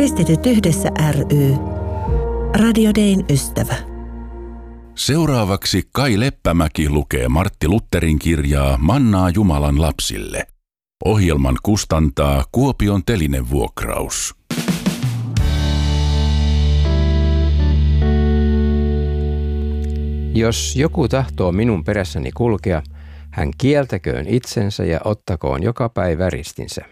Kristityt yhdessä ry. Radio Dayn ystävä. Seuraavaksi Kai Leppämäki lukee Martti Lutherin kirjaa Mannaa Jumalan lapsille. Ohjelman kustantaa Kuopion Telinevuokraus. Jos joku tahtoo minun perässäni kulkea, hän kieltäköön itsensä ja ottakoon joka päivä ristinsä.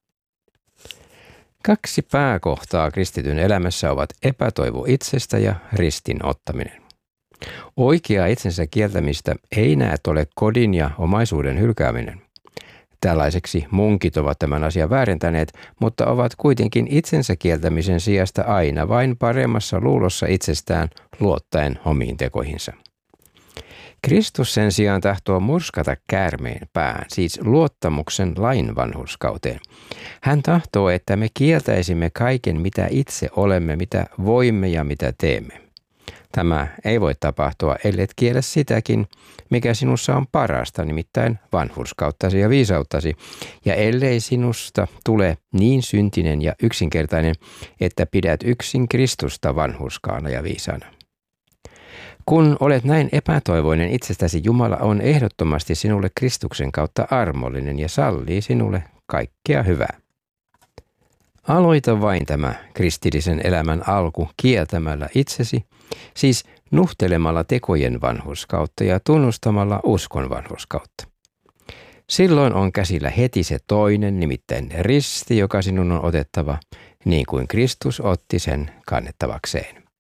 2 pääkohtaa kristityn elämässä ovat epätoivo itsestä ja ristin ottaminen. Oikeaa itsensä kieltämistä ei näet ole kodin ja omaisuuden hylkääminen. Tällaiseksi munkit ovat tämän asian väärentäneet, mutta ovat kuitenkin itsensä kieltämisen sijasta aina vain paremmassa luulossa itsestään luottaen omiin tekoihinsa. Kristus sen sijaan tahtoo murskata käärmeen pään, siis luottamuksen lain vanhurskauteen. Hän tahtoo, että me kieltäisimme kaiken, mitä itse olemme, mitä voimme ja mitä teemme. Tämä ei voi tapahtua, ellet kiellä sitäkin, mikä sinussa on parasta, nimittäin vanhurskauttasi ja viisauttasi, ja ellei sinusta tule niin syntinen ja yksinkertainen, että pidät yksin Kristusta vanhurskaana ja viisaana. Kun olet näin epätoivoinen itsestäsi, Jumala on ehdottomasti sinulle Kristuksen kautta armollinen ja sallii sinulle kaikkea hyvää. Aloita vain tämä kristillisen elämän alku kieltämällä itsesi, siis nuhtelemalla tekojen vanhurskautta ja tunnustamalla uskon vanhurskautta. Silloin on käsillä heti se toinen, nimittäin risti, joka sinun on otettava, niin kuin Kristus otti sen kannettavakseen.